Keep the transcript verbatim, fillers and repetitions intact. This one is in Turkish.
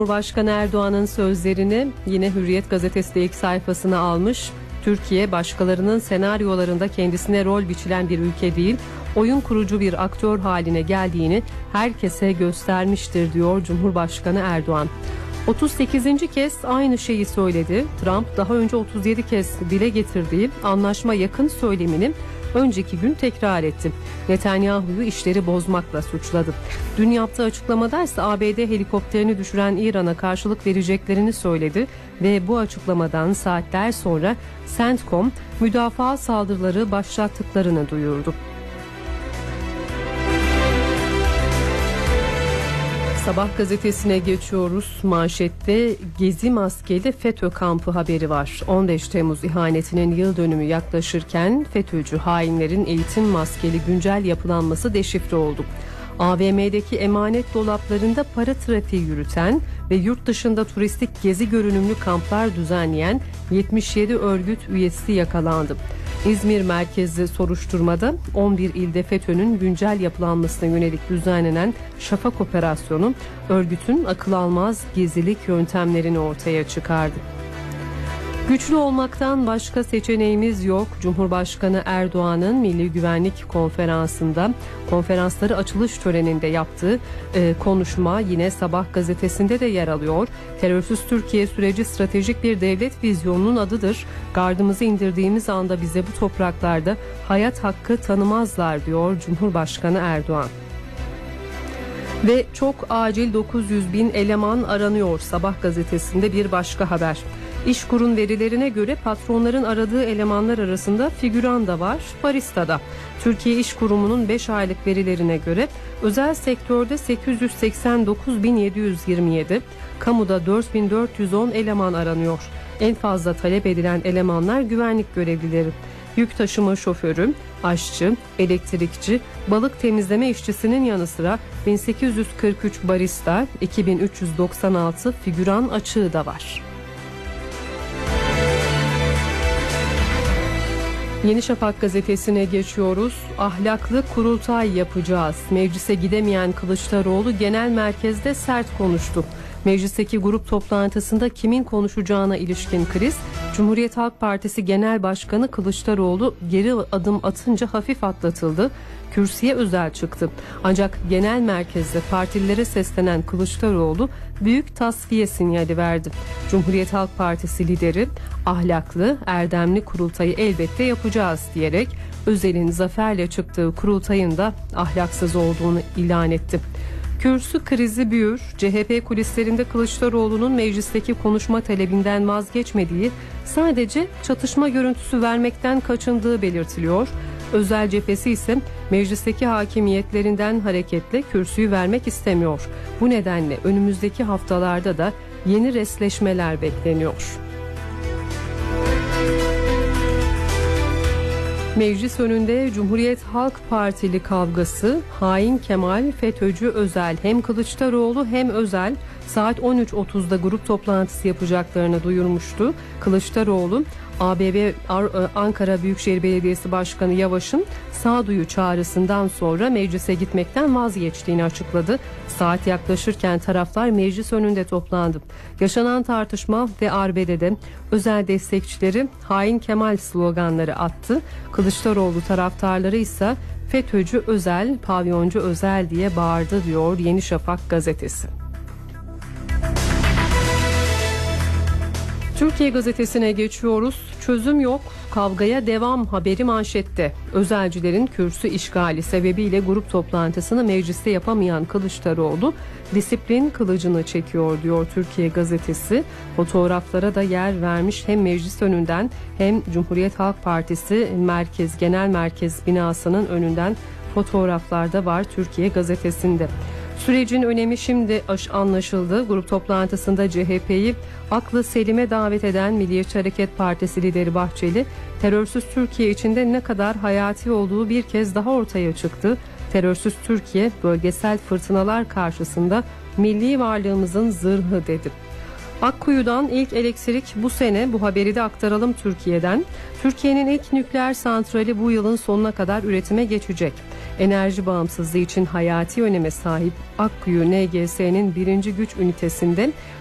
Cumhurbaşkanı Erdoğan'ın sözlerini yine Hürriyet gazetesi de ilk sayfasına almış. Türkiye başkalarının senaryolarında kendisine rol biçilen bir ülke değil, oyun kurucu bir aktör haline geldiğini herkese göstermiştir diyor Cumhurbaşkanı Erdoğan. otuz sekizinci kez aynı şeyi söyledi. Trump daha önce otuz yedi kez dile getirdiği anlaşma yakın söylemini önceki gün tekrar etti. Netanyahu'yu işleri bozmakla suçladı. Dün yaptığı açıklamada ise A B D helikopterini düşüren İran'a karşılık vereceklerini söyledi ve bu açıklamadan saatler sonra CENTCOM müdafaa saldırıları başlattıklarını duyurdu. Sabah gazetesine geçiyoruz. Manşette Gezi maskeli FETÖ kampı haberi var. on beş Temmuz ihanetinin yıl dönümü yaklaşırken FETÖ'cü hainlerin eğitim maskeli güncel yapılanması deşifre oldu. A V M'deki emanet dolaplarında para trafiği yürüten ve yurt dışında turistik gezi görünümlü kamplar düzenleyen yetmiş yedi örgüt üyesi yakalandı. İzmir merkezli soruşturmada on bir ilde FETÖ'nün güncel yapılanmasına yönelik düzenlenen Şafak operasyonu örgütün akıl almaz gezilik yöntemlerini ortaya çıkardı. Güçlü olmaktan başka seçeneğimiz yok. Cumhurbaşkanı Erdoğan'ın Milli Güvenlik Konferansı'nda konferansları açılış töreninde yaptığı e, konuşma yine Sabah gazetesinde de yer alıyor. Terörsüz Türkiye süreci stratejik bir devlet vizyonunun adıdır. Gardımızı indirdiğimiz anda bize bu topraklarda hayat hakkı tanımazlar diyor Cumhurbaşkanı Erdoğan. Ve çok acil dokuz yüz bin eleman aranıyor. Sabah gazetesinde bir başka haber. İşkur'un verilerine göre patronların aradığı elemanlar arasında figüran da var, barista da. Türkiye İş Kurumu'nun beş aylık verilerine göre özel sektörde sekiz yüz seksen dokuz bin yedi yüz yirmi yedi, kamuda dört bin dört yüz on eleman aranıyor. En fazla talep edilen elemanlar güvenlik görevlileri. Yük taşıma şoförü, aşçı, elektrikçi, balık temizleme işçisinin yanı sıra bin sekiz yüz kırk üç barista, iki bin üç yüz doksan altı figüran açığı da var. Yeni Şafak gazetesine geçiyoruz. Ahlaklı kurultay yapacağız. Meclise gidemeyen Kılıçdaroğlu genel merkezde sert konuştu. Meclisteki grup toplantısında kimin konuşacağına ilişkin kriz, Cumhuriyet Halk Partisi Genel Başkanı Kılıçdaroğlu geri adım atınca hafif atlatıldı. Kürsüye özel çıktı. Ancak genel merkezde partililere seslenen Kılıçdaroğlu büyük tasfiye sinyali verdi. Cumhuriyet Halk Partisi lideri ahlaklı, erdemli kurultayı elbette yapacağız diyerek Özel'in zaferle çıktığı kurultayın da ahlaksız olduğunu ilan etti. Kürsü krizi büyür. C H P kulislerinde Kılıçdaroğlu'nun meclisteki konuşma talebinden vazgeçmediği, sadece çatışma görüntüsü vermekten kaçındığı belirtiliyor. Özel cephesi ise meclisteki hakimiyetlerinden hareketle kürsüyü vermek istemiyor. Bu nedenle önümüzdeki haftalarda da yeni resleşmeler bekleniyor. Meclis önünde Cumhuriyet Halk Partili kavgası, hain Kemal, FETÖ'cü Özel, hem Kılıçdaroğlu hem Özel saat on üç otuzda grup toplantısı yapacaklarını duyurmuştu. Kılıçdaroğlu, A B B Ankara Büyükşehir Belediyesi Başkanı Yavaş'ın sağduyu çağrısından sonra meclise gitmekten vazgeçtiğini açıkladı. Saat yaklaşırken taraflar meclis önünde toplandı. Yaşanan tartışma ve arbedede Özel destekçileri hain Kemal sloganları attı. Kılıçdaroğlu taraftarları ise FETÖ'cü Özel, pavyoncu Özel diye bağırdı diyor Yeni Şafak gazetesi. Türkiye gazetesine geçiyoruz. Çözüm yok, kavgaya devam haberi manşette. Özelcilerin kürsü işgali sebebiyle grup toplantısını mecliste yapamayan Kılıçdaroğlu disiplin kılıcını çekiyor diyor Türkiye gazetesi. Fotoğraflara da yer vermiş, hem meclis önünden hem Cumhuriyet Halk Partisi Merkez Genel Merkez binasının önünden fotoğraflarda var Türkiye gazetesinde. Sürecin önemi şimdi anlaşıldı. Grup toplantısında C H P'yi aklı selime davet eden Milliyetçi Hareket Partisi lideri Bahçeli, terörsüz Türkiye içinde ne kadar hayati olduğu bir kez daha ortaya çıktı. Terörsüz Türkiye bölgesel fırtınalar karşısında milli varlığımızın zırhı dedi. Akkuyu'dan ilk elektrik bu sene, bu haberi de aktaralım Türkiye'den. Türkiye'nin ilk nükleer santrali bu yılın sonuna kadar üretime geçecek. Enerji bağımsızlığı için hayati öneme sahip Akkuyu N G S'nin birinci güç ünitesinde